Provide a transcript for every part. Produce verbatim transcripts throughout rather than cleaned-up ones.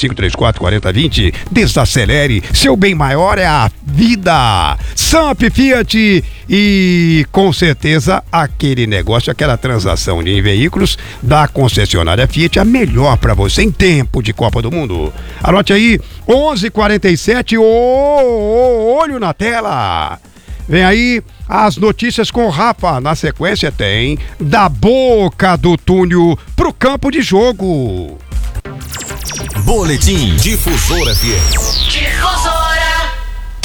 cinco três quatro, quatro zero dois zero. Desacelere, seu bem maior é a vida. Samp Fiat e com certeza aquele negócio, aquela transação em veículos da concessionária Fiat, a melhor para você em tempo de Copa do Mundo. Anote aí, onze e quarenta e sete, oh, oh, olho na tela. Vem aí as notícias com o Rafa. Na sequência tem da boca do túnel pro campo de jogo. Boletim Difusora F M. Difusora.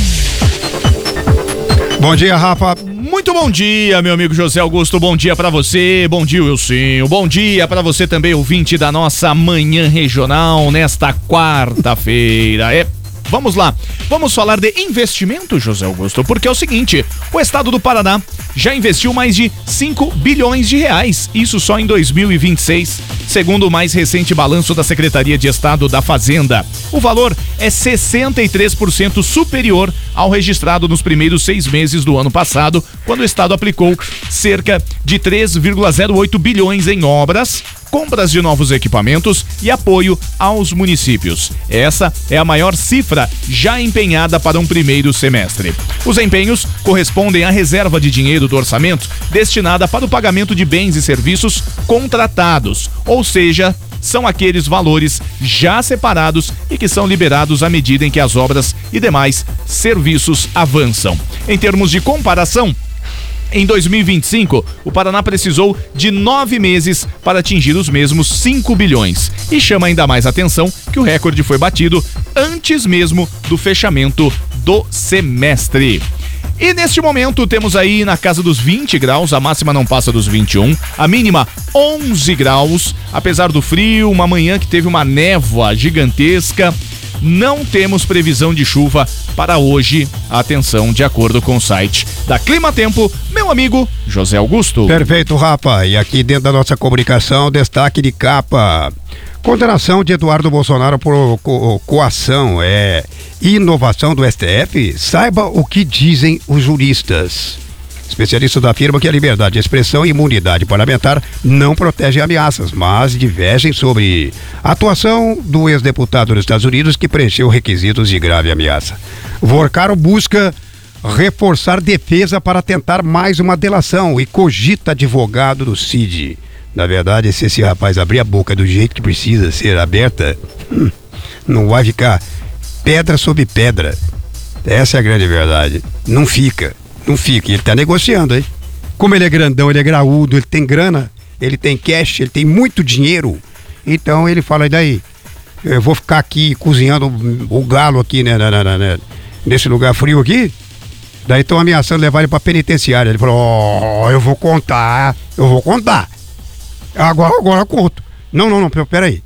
Bom dia, Rafa. Muito bom dia, meu amigo José Augusto. Bom dia pra você. Bom dia, Wilsinho. Bom dia pra você também, ouvinte da nossa Manhã Regional nesta quarta-feira. É. Vamos lá, vamos falar de investimento, José Augusto, porque é o seguinte, o estado do Paraná já investiu mais de cinco bilhões de reais, isso só em dois mil e vinte e seis, segundo o mais recente balanço da Secretaria de Estado da Fazenda. O valor é sessenta e três por cento superior ao registrado nos primeiros seis meses do ano passado, quando o estado aplicou cerca de três vírgula zero oito bilhões em obras, compras de novos equipamentos e apoio aos municípios. Essa é a maior cifra já empenhada para um primeiro semestre. Os empenhos correspondem à reserva de dinheiro do orçamento destinada para o pagamento de bens e serviços contratados, ou seja, são aqueles valores já separados e que são liberados à medida em que as obras e demais serviços avançam. Em termos de comparação, em dois mil e vinte e cinco, o Paraná precisou de nove meses para atingir os mesmos cinco bilhões. E chama ainda mais atenção que o recorde foi batido antes mesmo do fechamento do semestre. E neste momento temos aí na casa dos vinte graus, a máxima não passa dos vinte e um, a mínima onze graus, apesar do frio, uma manhã que teve uma névoa gigantesca. Não temos previsão de chuva para hoje, atenção, de acordo com o site da Clima Tempo, meu amigo José Augusto. Perfeito, Rafa. E aqui dentro da nossa comunicação, destaque de capa. Condenação de Eduardo Bolsonaro por co- coação é inovação do S T F? Saiba o que dizem os juristas. Especialistas afirmam que a liberdade de expressão e imunidade parlamentar não protegem ameaças, mas divergem sobre a atuação do ex-deputado dos Estados Unidos que preencheu requisitos de grave ameaça. Vorcaro busca reforçar defesa para tentar mais uma delação e cogita advogado do C I D. Na verdade, se esse rapaz abrir a boca do jeito que precisa ser aberta, hum, não vai ficar pedra sobre pedra. Essa é a grande verdade. Não fica. Não fica, ele tá negociando, hein? Como ele é grandão, ele é graúdo, ele tem grana, ele tem cash, ele tem muito dinheiro. Então ele fala, e daí? Eu vou ficar aqui cozinhando o galo aqui, né, né, né, né nesse lugar frio aqui? Daí estão ameaçando levar ele pra penitenciária. Ele falou, ó, oh, eu vou contar, eu vou contar. Agora, agora eu conto. Não, não, não, peraí.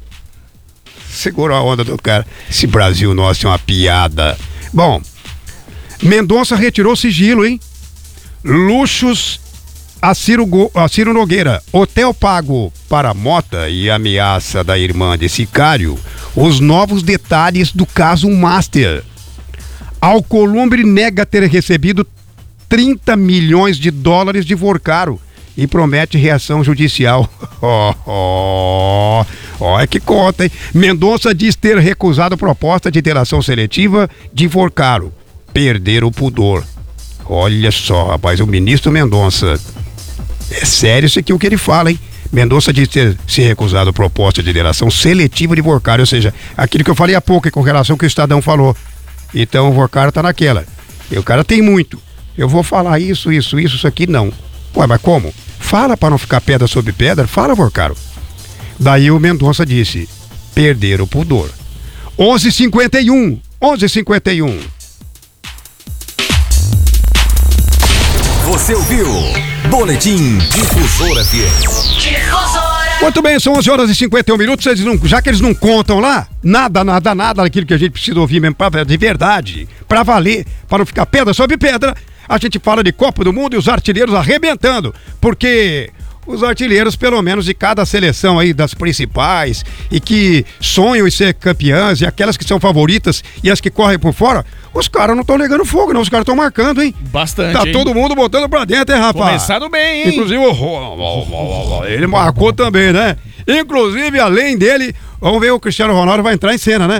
Segura a onda do cara. Esse Brasil nosso é uma piada. Bom, Mendonça retirou sigilo, hein? Luxos a Ciro, Go, a Ciro Nogueira. Hotel pago para Mota e ameaça da irmã de sicário. Os novos detalhes do caso Master. Alcolumbre nega ter recebido trinta milhões de dólares de Vorcaro e promete reação judicial. Ó, ó, ó, é que conta, hein? Mendonça diz ter recusado proposta de delação seletiva de Vorcaro. Perder o pudor. Olha só, rapaz, o ministro Mendonça. É sério isso aqui o que ele fala, hein? Mendonça diz ter se recusado a proposta de delação seletiva de Vorcaro, ou seja, aquilo que eu falei há pouco com relação ao que o Estadão falou. Então o Vorcaro tá naquela. E o cara tem muito. Eu vou falar isso, isso, isso, isso aqui não. Ué, mas como? Fala para não ficar pedra sobre pedra, fala, Vorcaro. Daí o Mendonça disse, perder o pudor. onze e cinquenta e um, onze e cinquenta e um. Você ouviu? Boletim Difusora F M. Difusora. Muito bem, são onze horas e cinquenta e um minutos, eles não, já que eles não contam lá, nada, nada, nada daquilo que a gente precisa ouvir mesmo, pra, de verdade, pra valer, para não ficar pedra sobre pedra, a gente fala de Copa do Mundo e os artilheiros arrebentando, porque os artilheiros, pelo menos de cada seleção aí das principais e que sonham em ser campeãs e aquelas que são favoritas e as que correm por fora, os caras não estão ligando fogo, não, os caras estão marcando, hein? Bastante, Tá hein? todo mundo botando pra dentro, hein, rapaz? Começaram bem, hein? Inclusive, o... ele marcou também, né? Inclusive, além dele, vamos ver, o Cristiano Ronaldo vai entrar em cena, né?